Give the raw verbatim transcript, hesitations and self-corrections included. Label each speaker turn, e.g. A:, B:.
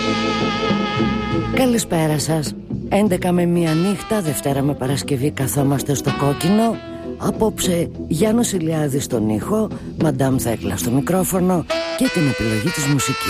A: Καλησπέρα σας. έντεκα με μία νύχτα, Δευτέρα με Παρασκευή καθόμαστε στο κόκκινο. Απόψε Γιάννος Ηλιάδης στον ήχο, Μαντάμ Θέκλα στο μικρόφωνο και την επιλογή της μουσικής.